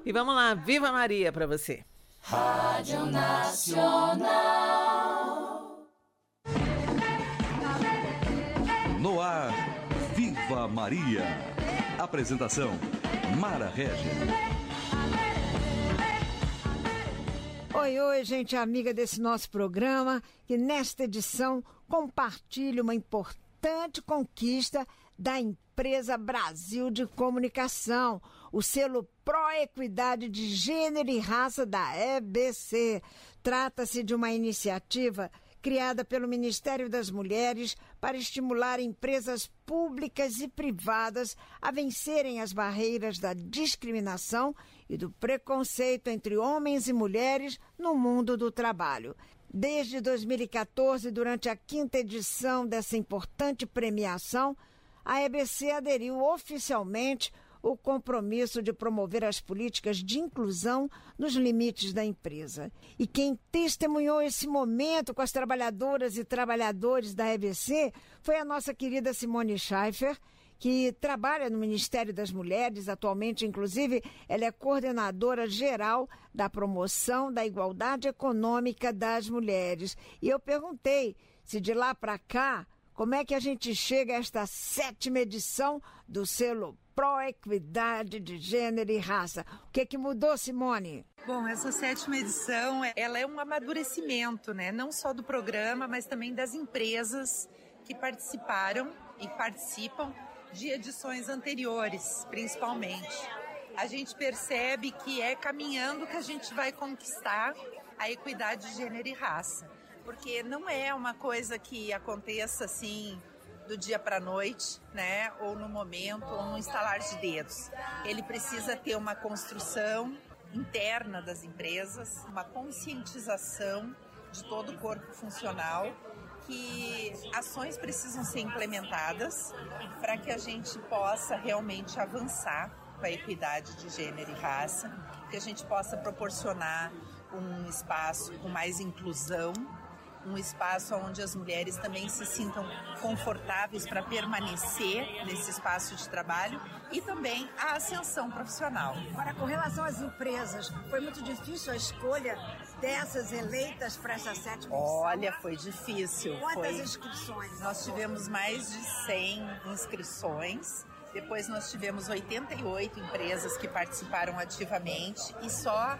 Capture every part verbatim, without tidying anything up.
E vamos lá, Viva Maria para você. Rádio Nacional. No ar, Viva Maria. Apresentação, Mara Regis. Oi, oi, gente amiga desse nosso programa, que nesta edição compartilha uma importante conquista da Empresa Brasil de Comunicação, o selo Pró-Equidade de Gênero e Raça da E B C. Trata-se de uma iniciativa criada pelo Ministério das Mulheres para estimular empresas públicas e privadas a vencerem as barreiras da discriminação e do preconceito entre homens e mulheres no mundo do trabalho. Desde dois mil e quatorze, durante a quinta edição dessa importante premiação, a E B C aderiu oficialmente o compromisso de promover as políticas de inclusão nos limites da empresa. E quem testemunhou esse momento com as trabalhadoras e trabalhadores da E B C foi a nossa querida Simone Schaeffer, que trabalha no Ministério das Mulheres. Atualmente, inclusive, ela é coordenadora geral da promoção da igualdade econômica das mulheres. E eu perguntei se de lá para cá, como é que a gente chega a esta sétima edição do selo Pró-Equidade de Gênero e Raça. O que que mudou, Simone? Bom, essa sétima edição, ela é um amadurecimento, né? Não só do programa, mas também das empresas que participaram e participam de edições anteriores, principalmente. A gente percebe que é caminhando que a gente vai conquistar a equidade de gênero e raça. Porque não é uma coisa que aconteça assim do dia para a noite, né? Ou no momento, ou no instalar de dedos. Ele precisa ter uma construção interna das empresas, uma conscientização de todo o corpo funcional, que ações precisam ser implementadas para que a gente possa realmente avançar com a equidade de gênero e raça, que a gente possa proporcionar um espaço com mais inclusão, um espaço onde as mulheres também se sintam confortáveis para permanecer nesse espaço de trabalho e também a ascensão profissional. Agora, com relação às empresas, foi muito difícil a escolha dessas eleitas para essa sétima edição? Olha, foi difícil. Quantas foi... inscrições? Nós tivemos mais de cem inscrições. Depois nós tivemos oitenta e oito empresas que participaram ativamente e só...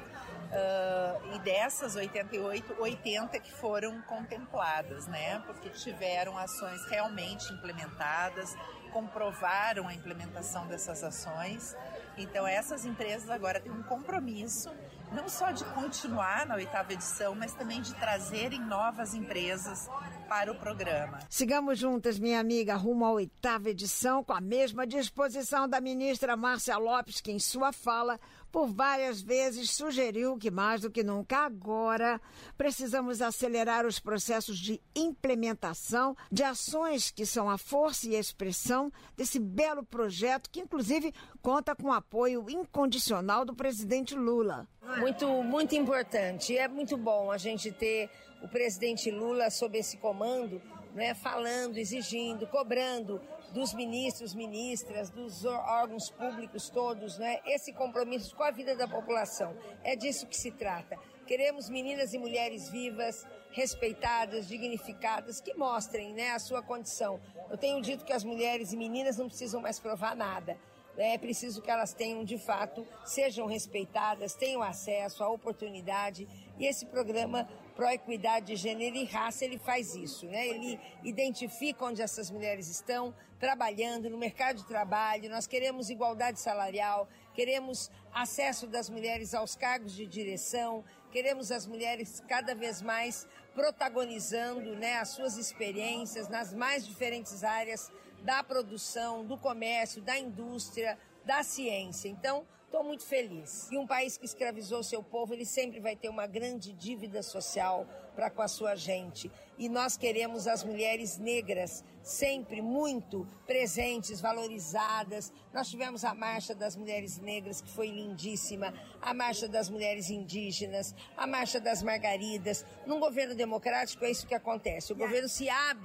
Uh, e dessas oitenta e oito, oitenta que foram contempladas, né? Porque tiveram ações realmente implementadas, comprovaram a implementação dessas ações. Então essas empresas agora têm um compromisso, não só de continuar na oitava edição, mas também de trazerem novas empresas para o programa. Sigamos juntas, minha amiga, rumo à oitava edição, com a mesma disposição da ministra Márcia Lopes, que em sua fala, por várias vezes, sugeriu que mais do que nunca agora precisamos acelerar os processos de implementação de ações que são a força e a expressão desse belo projeto, que inclusive conta com o apoio incondicional do presidente Lula. Muito, muito importante. É muito bom a gente ter o presidente Lula sob esse comando, né, falando, exigindo, cobrando dos ministros, ministras, dos órgãos públicos todos, né, esse compromisso com a vida da população. É disso que se trata. Queremos meninas e mulheres vivas, respeitadas, dignificadas, que mostrem, né, a sua condição. Eu tenho dito que as mulheres e meninas não precisam mais provar nada. É preciso que elas tenham, de fato, sejam respeitadas, tenham acesso à oportunidade. E esse programa Pró-Equidade de Gênero e Raça, ele faz isso, né? Ele identifica onde essas mulheres estão trabalhando no mercado de trabalho. Nós queremos igualdade salarial, queremos acesso das mulheres aos cargos de direção, queremos as mulheres cada vez mais protagonizando, né, as suas experiências nas mais diferentes áreas da produção, do comércio, da indústria, da ciência. Então, estou muito feliz. E um país que escravizou seu povo, ele sempre vai ter uma grande dívida social para com a sua gente. E nós queremos as mulheres negras sempre muito presentes, valorizadas. Nós tivemos a Marcha das Mulheres Negras, que foi lindíssima, a Marcha das Mulheres Indígenas, a Marcha das Margaridas. Num governo democrático é isso que acontece. O governo se abre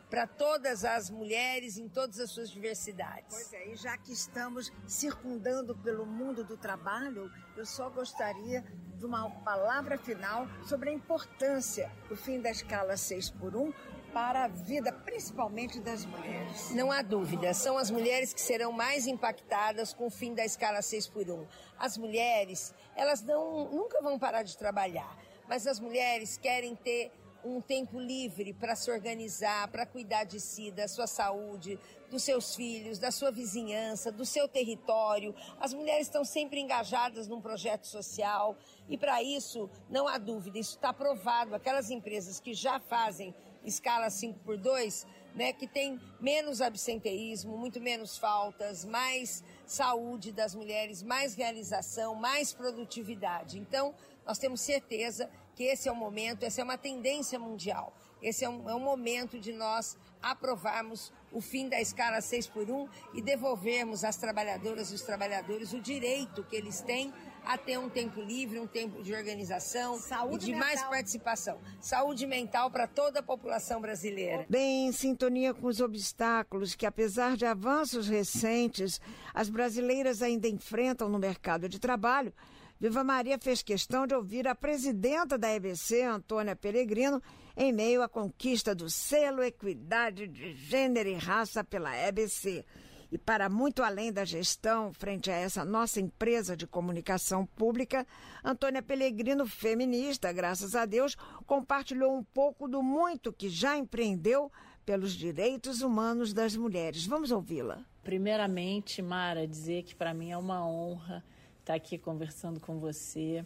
para todas as mulheres em todas as suas diversidades. Pois é, e já que estamos circundando pelo mundo do trabalho, eu só gostaria de uma palavra final sobre a importância do fim da escala seis por um para a vida, principalmente das mulheres. Não há dúvida, são as mulheres que serão mais impactadas com o fim da escala seis por um. As mulheres, elas não, nunca vão parar de trabalhar, mas as mulheres querem ter um tempo livre para se organizar, para cuidar de si, da sua saúde, dos seus filhos, da sua vizinhança, do seu território. As mulheres estão sempre engajadas num projeto social e, para isso, não há dúvida, isso está provado. Aquelas empresas que já fazem escala cinco por dois, né, que tem menos absenteísmo, muito menos faltas, mais saúde das mulheres, mais realização, mais produtividade. Então, nós temos certeza que esse é o momento, essa é uma tendência mundial. Esse é um, é um momento de nós aprovarmos o fim da escala seis por um e devolvermos às trabalhadoras e os trabalhadores o direito que eles têm a ter um tempo livre, um tempo de organização Saúde e de mental. mais participação. Saúde mental para toda a população brasileira. Bem, em sintonia com os obstáculos que, apesar de avanços recentes, as brasileiras ainda enfrentam no mercado de trabalho, Viva Maria fez questão de ouvir a presidenta da E B C, Antônia Peregrino, em meio à conquista do selo Equidade de Gênero e Raça pela E B C. E para muito além da gestão, frente a essa nossa empresa de comunicação pública, Antônia Peregrino, feminista, graças a Deus, compartilhou um pouco do muito que já empreendeu pelos direitos humanos das mulheres. Vamos ouvi-la. Primeiramente, Mara, dizer que para mim é uma honra estar aqui conversando com você,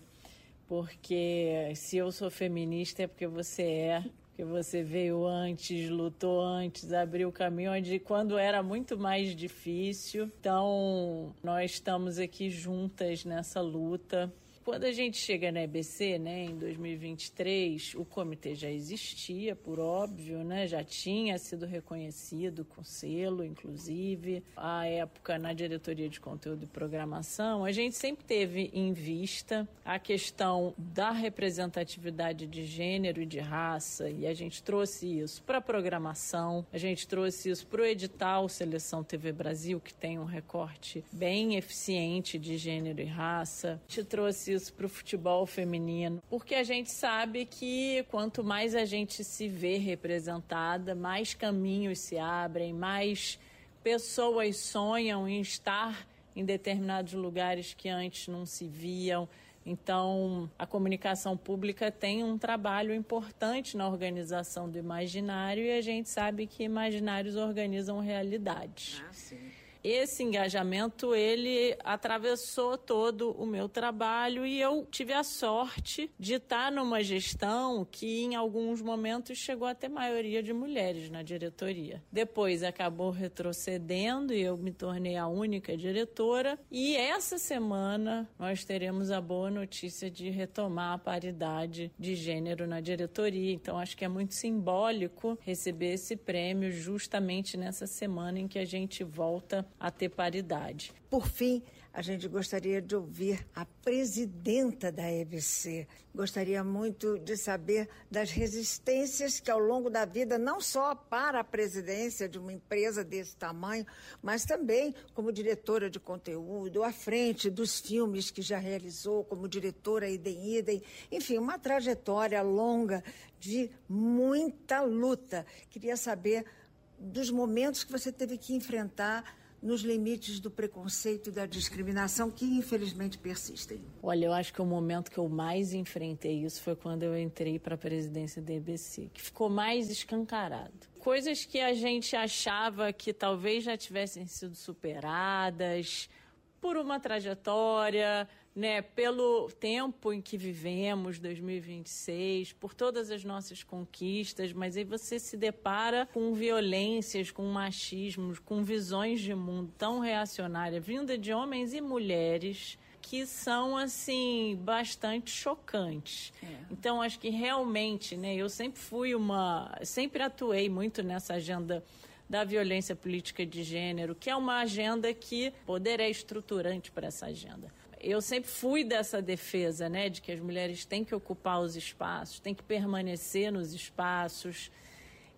porque se eu sou feminista é porque você é, porque você veio antes, lutou antes, abriu o caminho onde quando era muito mais difícil. Então, nós estamos aqui juntas nessa luta. Quando a gente chega na E B C, né, em dois mil e vinte e três, o comitê já existia, por óbvio, né, já tinha sido reconhecido com selo, inclusive. À época, na diretoria de conteúdo e programação, a gente sempre teve em vista a questão da representatividade de gênero e de raça, e a gente trouxe isso para a programação, a gente trouxe isso para o edital Seleção T V Brasil, que tem um recorte bem eficiente de gênero e raça. A gente trouxe isso para o futebol feminino, porque a gente sabe que quanto mais a gente se vê representada, mais caminhos se abrem, mais pessoas sonham em estar em determinados lugares que antes não se viam. Então, a comunicação pública tem um trabalho importante na organização do imaginário e a gente sabe que imaginários organizam realidades. Ah, sim. Esse engajamento, ele atravessou todo o meu trabalho e eu tive a sorte de estar numa gestão que, em alguns momentos, chegou a ter maioria de mulheres na diretoria. Depois acabou retrocedendo e eu me tornei a única diretora. E essa semana nós teremos a boa notícia de retomar a paridade de gênero na diretoria. Então, acho que é muito simbólico receber esse prêmio justamente nessa semana em que a gente volta a ter paridade. Por fim, a gente gostaria de ouvir a presidenta da E B C. Gostaria muito de saber das resistências que ao longo da vida, não só para a presidência de uma empresa desse tamanho, mas também como diretora de conteúdo, à frente dos filmes que já realizou, como diretora idem idem. Enfim, uma trajetória longa de muita luta. Queria saber dos momentos que você teve que enfrentar nos limites do preconceito e da discriminação que, infelizmente, persistem. Olha, eu acho que o momento que eu mais enfrentei isso foi quando eu entrei para a presidência da E B C, que ficou mais escancarado. Coisas que a gente achava que talvez já tivessem sido superadas por uma trajetória, né, pelo tempo em que vivemos, dois mil e vinte e seis, por todas as nossas conquistas, mas aí você se depara com violências, com machismos, com visões de mundo tão reacionárias, vinda de homens e mulheres, que são, assim, bastante chocantes. É. Então, acho que realmente, né, eu sempre fui uma... sempre atuei muito nessa agenda da violência política de gênero, que é uma agenda que o poder é estruturante para essa agenda. Eu sempre fui dessa defesa, né, de que as mulheres têm que ocupar os espaços, têm que permanecer nos espaços.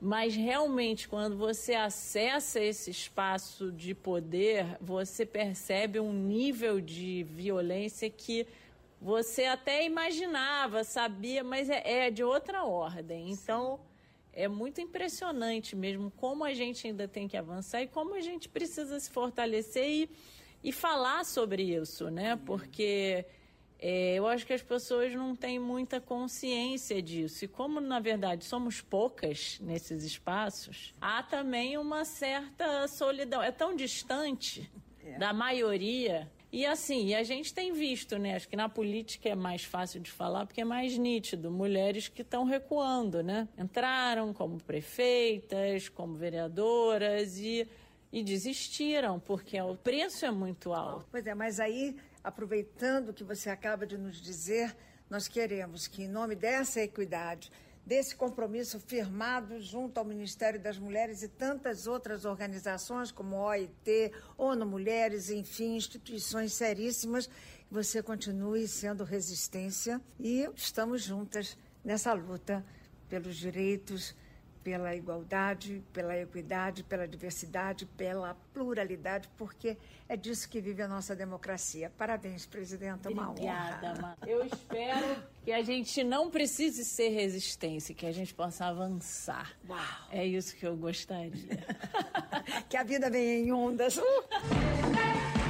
Mas realmente, quando você acessa esse espaço de poder, você percebe um nível de violência que você até imaginava, sabia, mas é, é de outra ordem. Então, é muito impressionante mesmo como a gente ainda tem que avançar e como a gente precisa se fortalecer e, e falar sobre isso, né? Porque é, eu acho que as pessoas não têm muita consciência disso. E como, na verdade, somos poucas nesses espaços, há também uma certa solidão. É tão distante é. da maioria. E assim, a gente tem visto, né? Acho que na política é mais fácil de falar porque é mais nítido. Mulheres que estão recuando, né? Entraram como prefeitas, como vereadoras e, e desistiram, porque o preço é muito alto. Pois é, mas aí, aproveitando o que você acaba de nos dizer, nós queremos que, em nome dessa equidade, desse compromisso firmado junto ao Ministério das Mulheres e tantas outras organizações como O I T, ONU Mulheres, enfim, instituições seríssimas, que você continue sendo resistência e estamos juntas nessa luta pelos direitos, pela igualdade, pela equidade, pela diversidade, pela pluralidade, porque é disso que vive a nossa democracia. Parabéns, presidenta, uma Obrigada, honra. Mar. Eu espero que a gente não precise ser resistência, que a gente possa avançar. Uau. É isso que eu gostaria. Que a vida venha em ondas. Uh!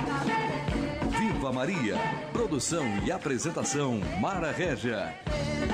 Viva Maria! Produção e apresentação Mara Régia.